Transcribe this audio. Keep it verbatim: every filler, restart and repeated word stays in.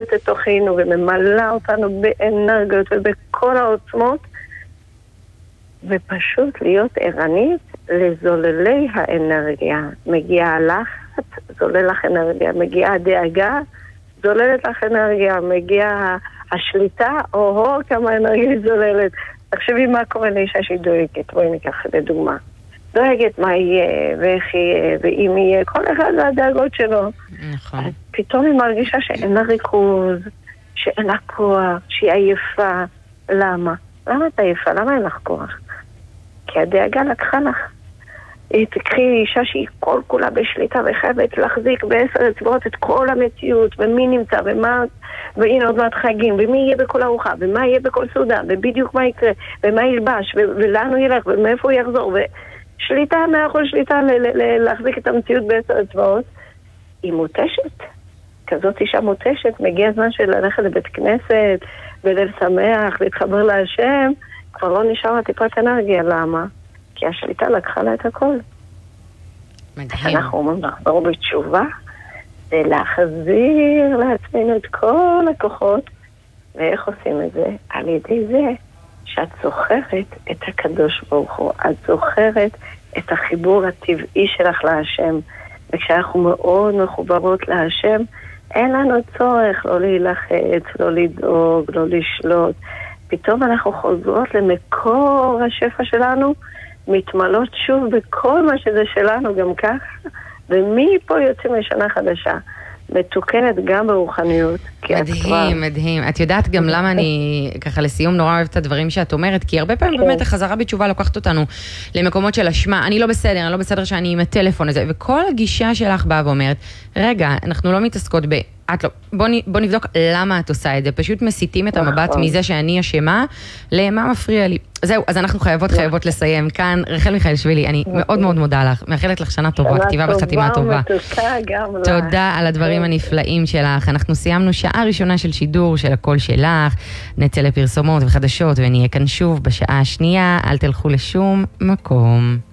את תוכנו וממלאה אותנו באנרגיות ובכל העוצמות, ופשוט להיות ערנית לזוללי האנרגיה. מגיעה הלחץ, זולל לך אנרגיה. מגיעה הדאגה, זוללת לך אנרגיה. מגיעה השליטה, או כמה אנרגיה היא זוללת. תחשבי מה קורה לאישה שהיא דואגת. בואי ניקח לדוגמה. דואגת מה יהיה, ואיך יהיה, ואם יהיה. כל אחד והדאגות שלו. נכון. פתאום היא מרגישה שאין לה ריכוז, שאין לה כוח, שהיא עייפה. למה? למה את עייפה? למה אין לך כוח? כי הדאגה לקחה לך. תקחי אישה שהיא כל כולה בשליטה וחייבת להחזיק בעשר אצבעות את כל המציאות, ומי נמצא, ומה, והנה עוד מעט חגים, ומי יהיה בכל ארוחה, ומה יהיה בכל סעודה, ובדיוק מה יקרה, ומה ילבש, ו- ולאן הוא ילך, ומאיפה הוא יחזור, ושליטה, מאה אחוז שליטה ל- ל- ל- להחזיק את המציאות בעשר אצבעות, היא מותשת. כזאת אישה מותשת, מגיע הזמן של ללכת לבית כנסת, בליל שמח, להתחבר להשם, כבר לא נשאר טיפת אנרגיה. למה? כי השליטה לקחה לה את הכל. מדהים. אנחנו אומרים לחזור בתשובה, ולהחזיר לעצמנו את כל הכוחות. ואיך עושים את זה? על ידי זה שאת זוכרת את הקדוש ברוך הוא. את זוכרת את החיבור הטבעי שלך להשם. וכשאנחנו מאוד מחוברות להשם, אין לנו צורך לא להילחץ, לא לדאוג, לא לשלוט. פתאום אנחנו חוזרות למקור השפע שלנו, מתמלות שוב בכל מה שזה שלנו גם כך, ומפה יוצאים לשנה חדשה, מתוקנת גם ברוחניות. מדהים, מדהים. את יודעת גם למה אני, ככה לסיום, נורא אוהבת את הדברים שאת אומרת, כי הרבה פעמים באמת החזרה בתשובה לוקחת אותנו למקומות של אשמה, אני לא בסדר, אני לא בסדר שאני עם הטלפון הזה, וכל הגישה שלך באה ואומרת, רגע, אנחנו לא מתעסקות ב... את לא, בוא, בוא נבדוק למה את עושה את זה, פשוט מסיטים את המבט מזה שאני אשמה, למה מפריע לי. זהו, אז אנחנו חייבות חייבות לסיים כאן. רחל מיכאלשווילי, אני מאוד מאוד מודה לך, מאחלת לך שנה טובה, כתיבה וחתימה טובה. תודה על הדברים הנפלאים שלך. אנחנו סיימנו שעה ראשונה של שידור של הקול שלך, נצא לפרסומות וחדשות ונהיה כאן שוב בשעה השנייה, אל תלכו לשום מקום.